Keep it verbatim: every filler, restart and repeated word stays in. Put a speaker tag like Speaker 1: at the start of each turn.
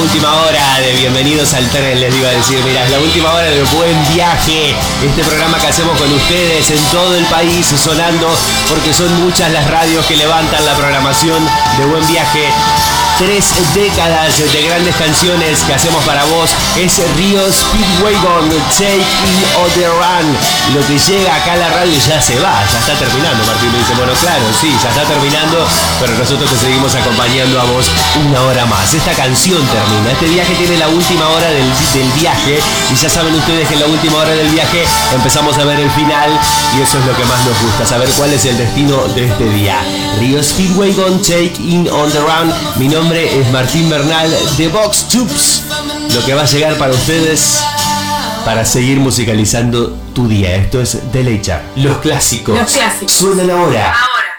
Speaker 1: última hora de Bienvenidos al Tren, les iba a decir, mira, es la última hora de Buen Viaje, este programa que hacemos con ustedes en todo el país, sonando, porque son muchas las radios que levantan la programación de Buen Viaje. Tres décadas de grandes canciones que hacemos para vos. Es Río Speedwagon, Take In On The Run. Lo que llega acá a la radio ya se va, ya está terminando. Martín me dice, bueno, claro, sí, ya está terminando, pero nosotros te seguimos acompañando a vos una hora más. Esta canción termina, este viaje tiene la última hora del, del viaje, y ya saben ustedes que en la última hora del viaje empezamos a ver el final, y eso es lo que más nos gusta, saber cuál es el destino de este día. Río Speedwagon, Take In On The Run. Mi nombre es Martín Bernal de Vox Tubes. Lo que va a llegar para ustedes para seguir musicalizando tu día. Esto es Deleicha. Los clásicos.
Speaker 2: Los clásicos.
Speaker 1: Suenan ahora.